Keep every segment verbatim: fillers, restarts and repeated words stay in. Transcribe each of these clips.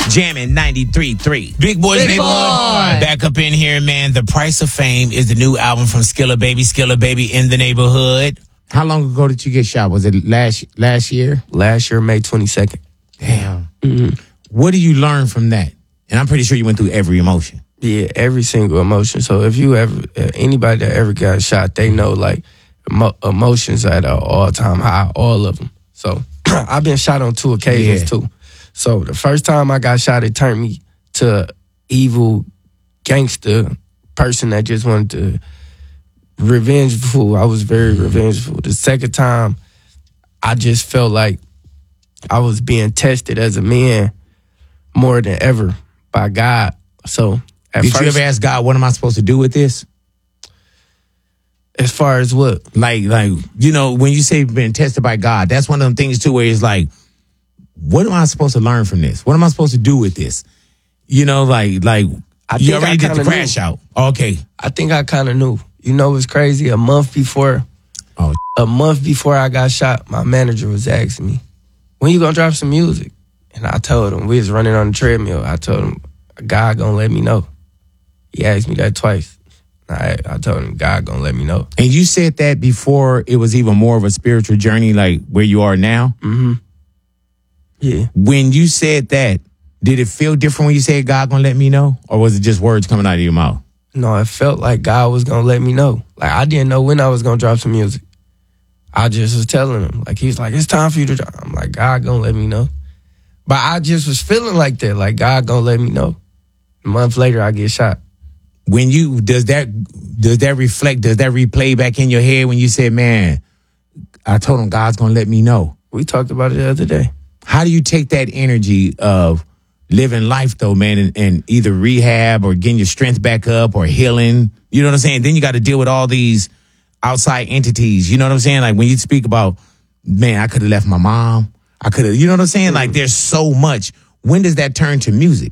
Jamming ninety-three point three. Big Boys Big Neighborhood. Boy. Back up in here, man. The Price of Fame is the new album from Skilla Baby. Skilla Baby in the neighborhood. How long ago did you get shot? Was it last last year? Last year, May twenty-second. Damn. Mm-hmm. What do you learn from that? And I'm pretty sure you went through every emotion. Yeah, every single emotion. So if you ever, anybody that ever got shot, they know like emo- emotions at an all-time high, all of them. So I've been shot on two occasions yeah. too. So the first time I got shot, it turned me to evil gangster person that just wanted to revengeful. I was very mm-hmm. revengeful. The second time, I just felt like I was being tested as a man more than ever by God. So at Did first, you ever ask God, what am I supposed to do with this? As far as what? Like, like you know, when you say being tested by God, that's one of them things too where it's like, what am I supposed to learn from this? What am I supposed to do with this? You know, like, like I you already did the crash knew. out. Okay. I think I kind of knew. You know what's crazy? A month before, oh, a month before I got shot, my manager was asking me, when you gonna drop some music? And I told him, we was running on the treadmill. I told him, God gonna let me know. He asked me that twice. I, I told him, God gonna let me know. And you said that before it was even more of a spiritual journey, like where you are now? Mm-hmm. Yeah. When you said that, did it feel different when you said God gonna let me know? Or was it just words coming out of your mouth? No, it felt like God was gonna let me know. Like I didn't know when I was gonna drop some music. I just was telling him. Like he's like, it's time for you to drop. I'm like, God gonna let me know. But I just was feeling like that. Like God gonna let me know. A month later, I get shot. When you, does that, does that reflect, does that replay back in your head when you said, man, I told him God's going to let me know? We talked about it the other day. How do you take that energy of living life though, man, and, and either rehab or getting your strength back up or healing? You know what I'm saying? Then you got to deal with all these outside entities. You know what I'm saying? Like when you speak about, man, I could have left my mom. I could have, you know what I'm saying? Mm-hmm. Like there's so much. When does that turn to music?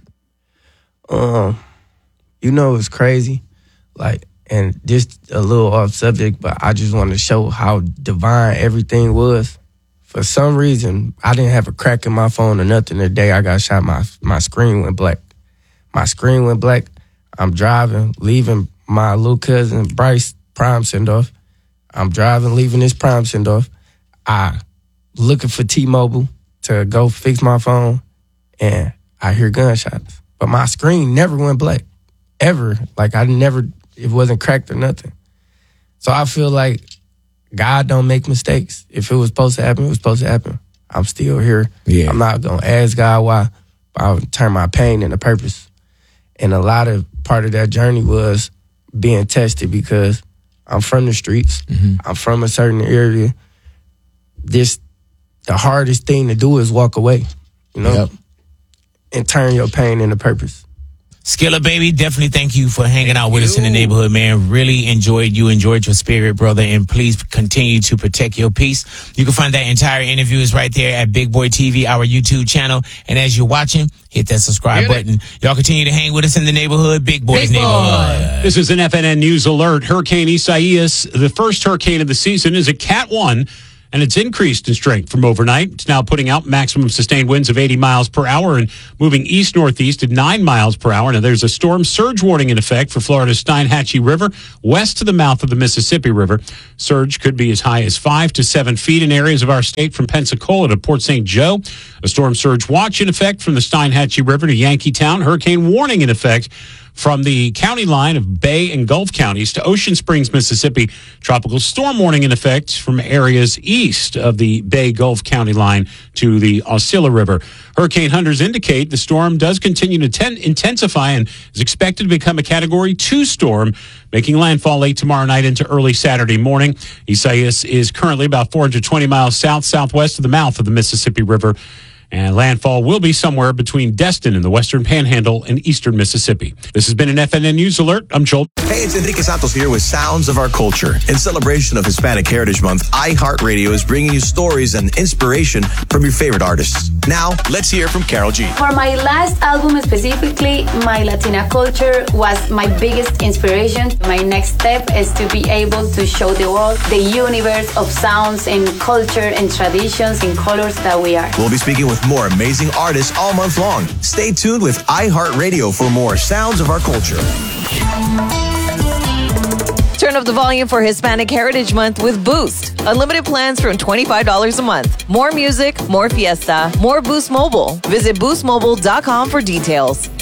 Um, you know, it's crazy. Like, and just a little off subject, but I just want to show how divine everything was. For some reason, I didn't have a crack in my phone or nothing. The day I got shot, my my screen went black. My screen went black. I'm driving, leaving my little cousin Bryce prom send-off. I'm driving, leaving this prom send-off. I looking for T-Mobile to go fix my phone, and I hear gunshots. But my screen never went black, ever. Like I never, it wasn't cracked or nothing. So I feel like God don't make mistakes. If it was supposed to happen, it was supposed to happen. I'm still here. Yeah. I'm not going to ask God why, but I'll turn my pain into purpose. And a lot of part of that journey was being tested because I'm from the streets. Mm-hmm. I'm from a certain area. This, the hardest thing to do is walk away, you know, yep. and turn your pain into purpose. Skilla Baby, definitely thank you for hanging out with us in the neighborhood, man. Really enjoyed you, enjoyed your spirit, brother, and please continue to protect your peace. You can find that entire interview is right there at Big Boy T V, our YouTube channel. And as you're watching, hit that subscribe Hear button. that? Y'all continue to hang with us in the neighborhood, Big Boy's Big Boy. neighborhood. This is an F N N News alert. Hurricane Isaias, the first hurricane of the season, is a Cat one, and it's increased in strength from overnight. It's now putting out maximum sustained winds of eighty miles per hour and moving east-northeast at nine miles per hour. Now, there's a storm surge warning in effect for Florida's Steinhatchee River, west to the mouth of the Mississippi River. Surge could be as high as five to seven feet in areas of our state from Pensacola to Port Saint Joe. A storm surge watch in effect from the Steinhatchee River to Yankeetown. Hurricane warning in effect from the county line of Bay and Gulf counties to Ocean Springs, Mississippi. Tropical storm warning in effect from areas east of the Bay Gulf county line to the Osceola River. Hurricane hunters indicate the storm does continue to ten- intensify and is expected to become a Category two storm, making landfall late tomorrow night into early Saturday morning. Isaias is currently about four hundred twenty miles south-southwest of the mouth of the Mississippi River. And landfall will be somewhere between Destin and the Western Panhandle and eastern Mississippi. This has been an F N N News Alert. I'm Joel. Hey, it's Enrique Santos here with Sounds of Our Culture. In celebration of Hispanic Heritage Month, iHeartRadio is bringing you stories and inspiration from your favorite artists. Now, let's hear from Carol G. For my last album specifically, my Latina culture was my biggest inspiration. My next step is to be able to show the world the universe of sounds and culture and traditions and colors that we are. We'll be speaking with with more amazing artists all month long. Stay tuned with iHeartRadio for more Sounds of Our Culture. Turn up the volume for Hispanic Heritage Month with Boost. Unlimited plans from twenty-five dollars a month. More music, more fiesta, more Boost Mobile. Visit boost mobile dot com for details.